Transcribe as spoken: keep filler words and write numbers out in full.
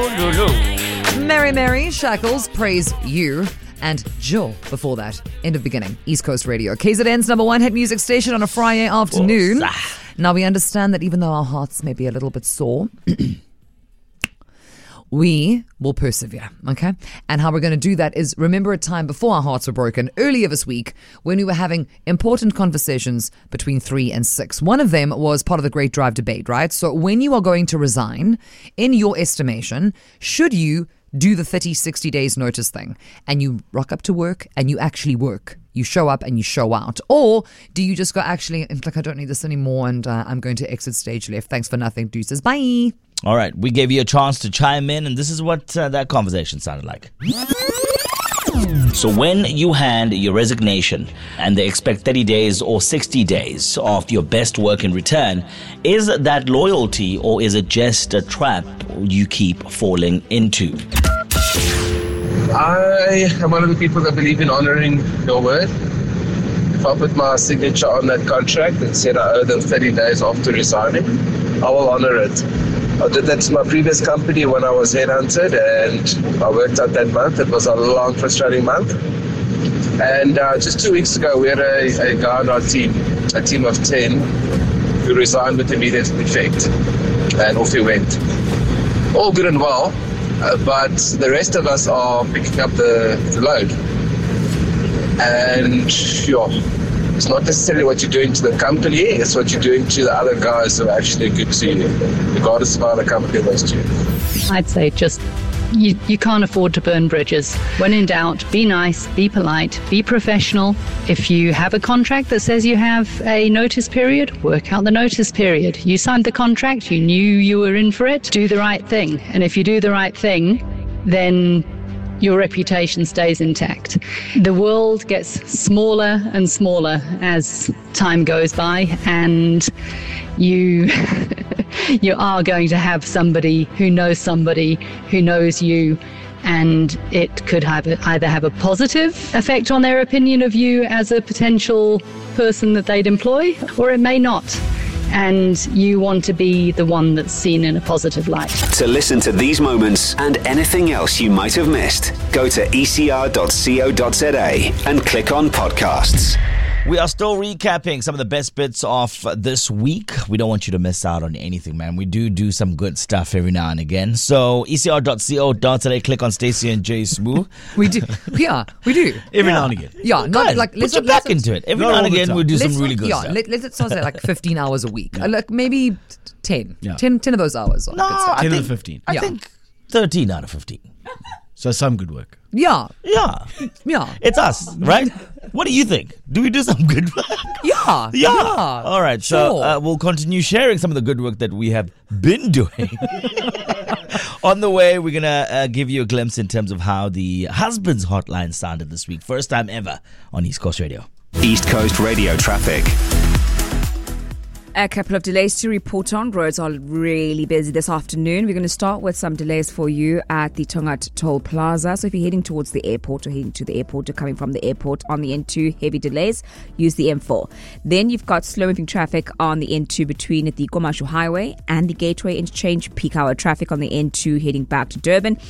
Mary Mary, Shackles, Praise You, and Jill before that. End of beginning. East Coast Radio. K Z N's number one hit music station on a Friday afternoon. Now we understand that even though our hearts may be a little bit sore, we will persevere, okay? And how we're going to do that is remember a time before our hearts were broken, earlier this week, when we were having important conversations between three and six. One of them was part of the Great Drive debate, right? So when you are going to resign, in your estimation, should you do the thirty, sixty days notice thing and you rock up to work and you actually work? You show up and you show out? Or do you just go, actually, like, I don't need this anymore and uh, I'm going to exit stage left. Thanks for nothing. Deuces. Bye. All right, we gave you a chance to chime in, and this is what uh, that conversation sounded like. So when you hand your resignation and they expect thirty days or sixty days of your best work in return, is that loyalty or is it just a trap you keep falling into? I am one of the people that believe in honoring your word. If I put my signature on that contract and said I owe them thirty days after resigning, I will honor it. I did that to my previous company when I was headhunted, and I worked out that month. It was a long, frustrating month. And uh, just two weeks ago, we had a, a guy on our team, a team of ten, who resigned with immediate effect, and off he went. All good and well, uh, but the rest of us are picking up the, the load. And sure, it's not necessarily what you're doing to the company, it's what you're doing to the other guys who are actually good to you, regardless of how the company was to you. I'd say just, you, you can't afford to burn bridges. When in doubt, be nice, be polite, be professional. If you have a contract that says you have a notice period, work out the notice period. You signed the contract, you knew you were in for it, do the right thing. And if you do the right thing, then your reputation stays intact. The world gets smaller and smaller as time goes by, and you you are going to have somebody who knows somebody who knows you, and it could have a, either have a positive effect on their opinion of you as a potential person that they'd employ, or it may not. And you want to be the one that's seen in a positive light. To listen to these moments and anything else you might have missed, go to e c r dot co dot z a and click on podcasts. We are still recapping some of the best bits of this week. We don't want you to miss out on anything, man. We do do some good stuff every now and again. So e c r dot co dot z a, click on Stacey and Jay Smooth. We do. Yeah, we do. Every Yeah. now and again. Yeah, not Good. like Put let's your not- back let's- into it. Every Not now and all the again, time. we'll do let's some really not- good yeah, stuff. Let, let's not say like fifteen hours a week. Uh, Like maybe ten. Yeah. ten. ten of those hours. Are No, good stuff. I ten think, of the fifteen. I Yeah. think thirteen out of fifteen. So some good work. Yeah, Yeah. yeah, It's us, right? What do you think? Do we do some good work? yeah, Yeah. All right. So Sure. uh, we'll continue sharing some of the good work that we have been doing. On the way, we're going to uh, give you a glimpse in terms of how the husband's hotline sounded this week. First time ever on East Coast Radio. East Coast Radio traffic. A couple of delays to report on. Roads are really busy this afternoon. We're going to start with some delays for you at the Tongat Toll Plaza. So if you're heading towards the airport or heading to the airport or coming from the airport on the N two, heavy delays, use the M four. Then you've got slow-moving traffic on the N two between the Komashu Highway and the Gateway Interchange. Peak hour traffic on the N two heading back to Durban.